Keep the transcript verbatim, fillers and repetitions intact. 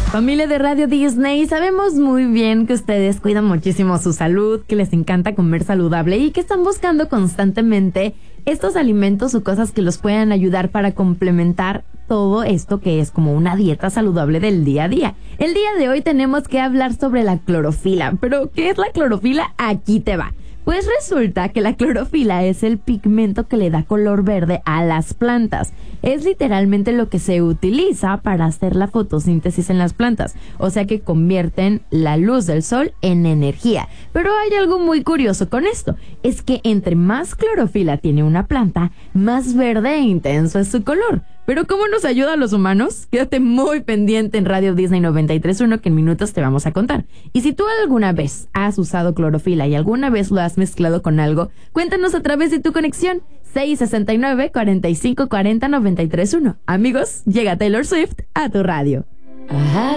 Familia de Radio Disney, sabemos muy bien que ustedes cuidan muchísimo su salud, que les encanta comer saludable y que están buscando constantemente estos alimentos o cosas que los puedan ayudar para complementar todo esto que es como una dieta saludable del día a día. El día de hoy tenemos que hablar sobre la clorofila, pero ¿qué es la clorofila? Aquí te va. Pues resulta que la clorofila es el pigmento que le da color verde a las plantas. Es literalmente lo que se utiliza para hacer la fotosíntesis en las plantas. O sea que convierten la luz del sol en energía. Pero hay algo muy curioso con esto. Es que entre más clorofila tiene una planta, más verde e intenso es su color. ¿Pero cómo nos ayuda a los humanos? Quédate muy pendiente en Radio Disney noventa y tres punto uno que en minutos te vamos a contar. Y si tú alguna vez has usado clorofila y alguna vez lo has mezclado con algo, cuéntanos a través de tu conexión seis sesenta y nueve, cuarenta y cinco cuarenta, noventa y tres punto uno. Amigos, llega Taylor Swift a tu radio.